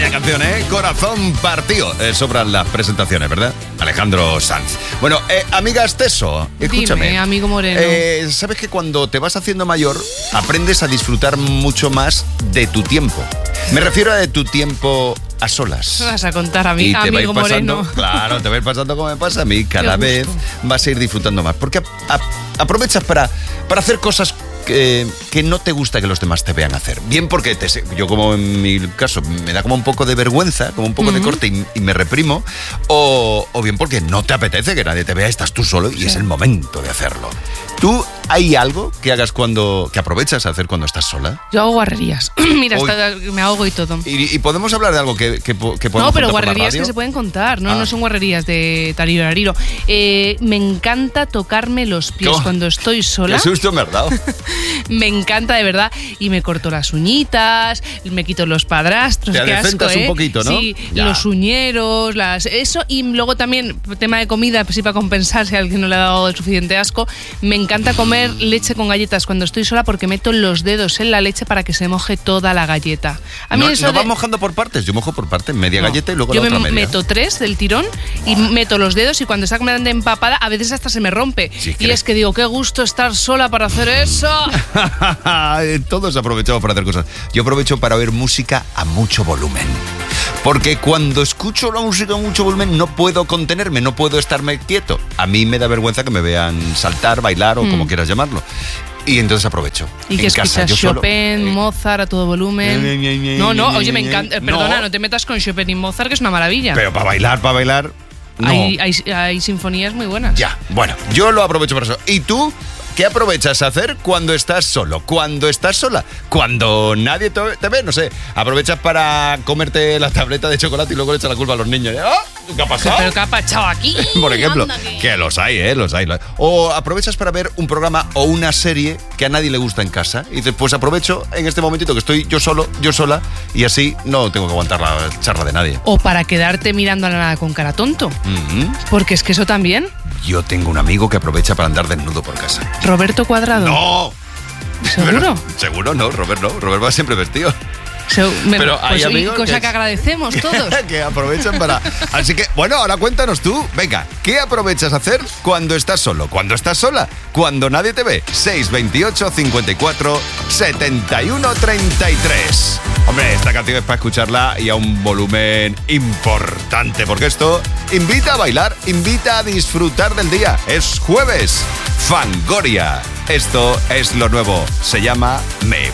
Vaya canción, ¿eh? Corazón partido. Sobran las presentaciones, ¿verdad? Alejandro Sanz. Bueno, amiga Esteso, escúchame. Dime, amigo Moreno. Sabes que cuando te vas haciendo mayor, aprendes a disfrutar mucho más de tu tiempo. Me refiero a de tu tiempo a solas. ¿Qué vas a contar a mí, Y te amigo va a ir pasando, Moreno? claro, te va a ir pasando como me pasa a mí. Cada vez vas a ir disfrutando más. Porque aprovechas para hacer cosas que no te gusta que los demás te vean hacer. Bien porque yo, como en mi caso, me da como un poco de vergüenza, como un poco de corte y me reprimo, o bien porque no te apetece que nadie te vea, estás tú solo y es el momento de hacerlo. ¿Tú hay algo que hagas que aprovechas a hacer cuando estás sola? Yo hago guarrerías. Mira, me ahogo y todo. ¿Y podemos hablar de algo que podemos No, pero contar por la guarrerías radio? que se pueden contar, no son guarrerías de tarirariro. Me encanta tocarme los pies cuando estoy sola. Qué susto me has dado. Me encanta, de verdad. Y me corto las uñitas, me quito los padrastros. Te qué asco, adecentas un poquito, ¿no? Sí, Ya. los uñeros, eso. Y luego también, tema de comida, pues sí, para compensar si a alguien no le ha dado el suficiente asco, me encanta comer leche con galletas cuando estoy sola porque meto los dedos en la leche para que se moje toda la galleta. A mí ¿No vas mojando por partes? Yo mojo por partes, media galleta y luego la otra media. Yo me meto 3 del tirón y meto los dedos y cuando está completamente empapada, a veces hasta se me rompe. Sí, y es que digo, qué gusto estar sola para hacer eso. Todos aprovechamos para hacer cosas. Yo aprovecho para oír música a mucho volumen. Porque cuando escucho la música a mucho volumen no puedo contenerme, no puedo estarme quieto. A mí me da vergüenza que me vean saltar, bailar o como quieras llamarlo. Y entonces aprovecho. ¿Y que escuchas? Chopin, Mozart a todo volumen. No, oye, me encanta. Perdona, no te metas con Chopin y Mozart, que es una maravilla. Pero para bailar. No. Hay sinfonías muy buenas. Ya, bueno, yo lo aprovecho para eso. ¿Y tú? ¿Qué aprovechas a hacer cuando estás solo? ¿Cuando estás sola? Cuando nadie te ve, no sé. Aprovechas para comerte la tableta de chocolate y luego le echas la culpa a los niños. ¿Ah? ¿Qué ha pasado? ¿Pero qué ha pasado aquí? Por ejemplo, que los hay. O aprovechas para ver un programa o una serie que a nadie le gusta en casa. Y dices, pues aprovecho en este momentito que estoy yo solo, yo sola, y así no tengo que aguantar la charla de nadie. O para quedarte mirando a la nada con cara tonto. Porque es que eso también. Yo tengo un amigo que aprovecha para andar desnudo por casa. ¿Roberto Cuadrado? ¡No! ¿Seguro? Pero, seguro no, Robert no. Robert va siempre vestido. Pero hay pues amigos cosa que agradecemos todos. que aprovechan para... Así que, bueno, ahora cuéntanos tú. Venga, ¿qué aprovechas a hacer cuando estás solo? ¿Cuando estás sola? Cuando nadie te ve. 628 54 71 33. Hombre, esta canción es para escucharla y a un volumen importante, porque esto invita a bailar, invita a disfrutar del día. Es jueves. Fangoria. Esto es lo nuevo. Se llama Me